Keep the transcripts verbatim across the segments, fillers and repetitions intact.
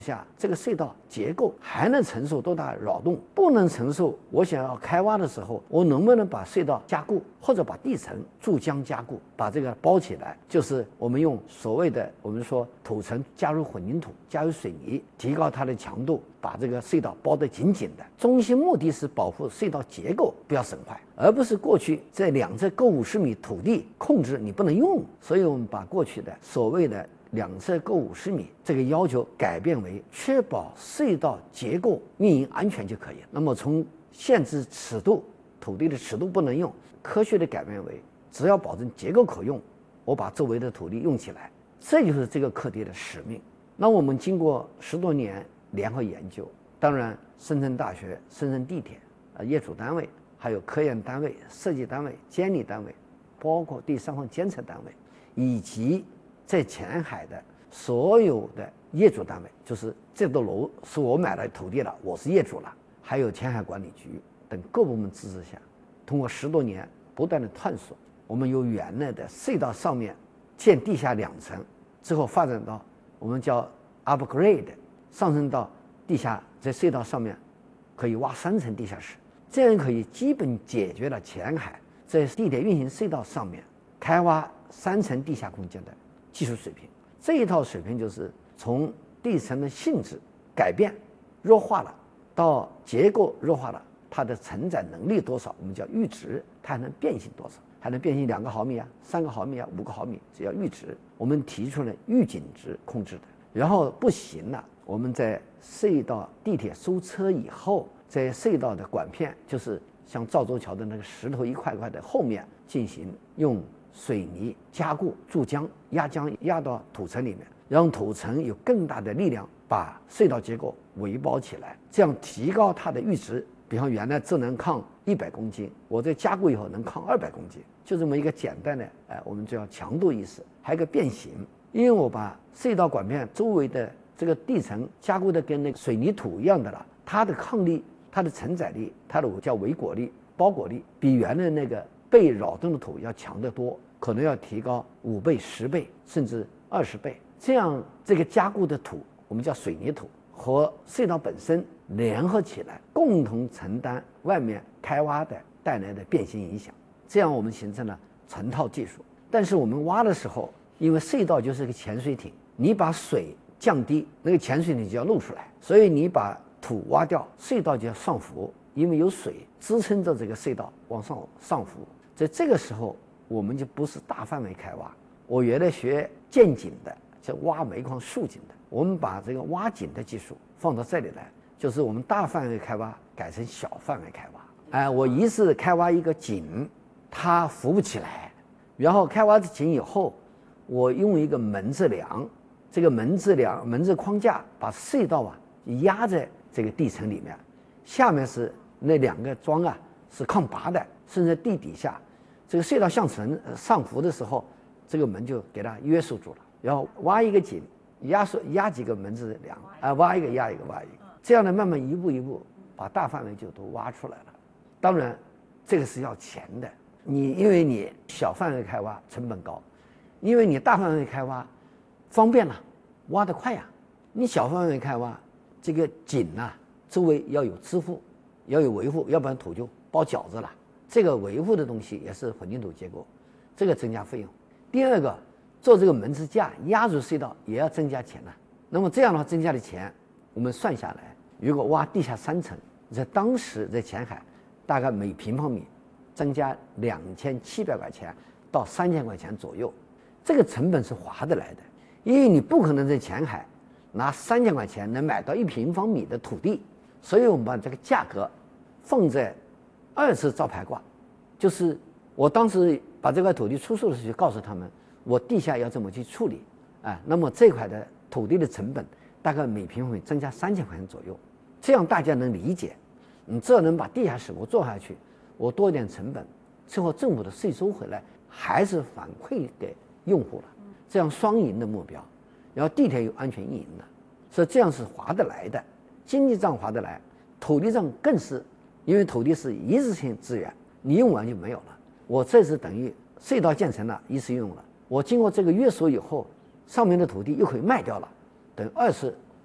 下，这个隧道结构还能承受多大扰动？不能承受，我想要开挖的时候，我能不能把隧道加固，或者把地层注浆加固，把这个包起来？就是我们用所谓的我们说土层加入混凝土，加入水泥，提高它的强度，把这个隧道包得紧紧的。中心目的是保护隧道结构不要损坏，而不是过去这两侧各五十米土地控制你不能用。所以我们把过去的所谓的两侧各五十米这个要求改变为确保隧道结构运营安全就可以了。那么从限制尺度，土地的尺度不能用，科学的改变为只要保证结构可用，我把周围的土地用起来，这就是这个课题的使命。那我们经过十多年联合研究，当然深圳大学、深圳地铁啊业主单位，还有科研单位、设计单位、监理单位，包括第三方监测单位，以及在前海的所有的业主单位，就是这栋楼是我买了土地了，我是业主了，还有前海管理局等各部门支持下，通过十多年不断的探索，我们由原来的隧道上面建地下两层，之后发展到我们叫 upgrade， 上升到地下在隧道上面可以挖三层地下室，这样可以基本解决了前海在地铁运行隧道上面开挖三层地下空间的技术水平。这一套水平就是从地层的性质改变弱化了，到结构弱化了，它的承载能力多少，我们叫阈值，它还能变形多少，还能变形两个毫米啊、三个毫米啊、五个毫米，这叫阈值。我们提出了预警值控制的，然后不行了，我们在隧道地铁收车以后，在隧道的管片，就是像赵州桥的那个石头一块块的后面进行用水泥加固、注浆、压浆压到土层里面，让土层有更大的力量把隧道结构围包起来，这样提高它的阈值。比方原来只能抗一百公斤，我在加固以后能抗二百公斤，就这么一个简单的，哎，我们叫强度意识，还有一个变形。因为我把隧道管片周围的这个地层加固的跟那个水泥土一样的了，它的抗力、它的承载力、它的叫围裹力、包裹力，比原来那个被扰动的土要强得多，可能要提高五倍、十倍，甚至二十倍。这样这个加固的土，我们叫水泥土，和隧道本身联合起来，共同承担外面开挖的带来的变形影响。这样我们形成了成套技术。但是我们挖的时候，因为隧道就是个潜水艇，你把水降低，那个潜水艇就要露出来，所以你把土挖掉，隧道就要上浮，因为有水支撑着这个隧道往上上浮。在这个时候，我们就不是大范围开挖。我原来学建井的，叫挖煤矿竖井的，我们把这个挖井的技术放到这里来，就是我们大范围开挖改成小范围开挖。哎，我一次开挖一个井，它浮不起来，然后开挖的井以后，我用一个门字梁，这个门字梁、门字框架把隧道啊压在这个地层里面，下面是那两个桩啊是抗拔的，甚至地底下，这个隧道向层上浮的时候，这个门就给它约束住了。然后挖一个井，压缩压几个门字梁，啊，挖一个压一个挖一个，这样呢，慢慢一步一步把大范围就都挖出来了。当然，这个是要钱的。你因为你小范围开挖成本高，因为你大范围开挖方便了，挖得快呀。你小范围开挖，这个井啊周围要有支付，要有维护，要不然土就包饺子了。这个维护的东西也是混凝土结构，这个增加费用。第二个，做这个门支架压入隧道也要增加钱了。那么这样的话增加的钱，我们算下来，如果挖地下三层，在当时在前海，大概每平方米增加两千七百块钱到三千块钱左右，这个成本是划得来的。因为你不可能在前海拿三千块钱能买到一平方米的土地，所以我们把这个价格放在二次招牌挂，就是我当时把这块土地出售的时候，就告诉他们，我地下要怎么去处理，啊，那么这块的土地的成本大概每平方米增加三千块钱左右，这样大家能理解。你只要能把地下室我做下去，我多一点成本，最后政府的税收回来还是反馈给用户了，这样双赢的目标。然后地铁有安全运营的，所以这样是划得来的，经济上划得来，土地上更是，因为土地是一次性资源，你用完就没有了。我这次等于隧道建成了，一次用了，我经过这个约束以后，上面的土地又可以卖掉了，等于二次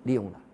利用了。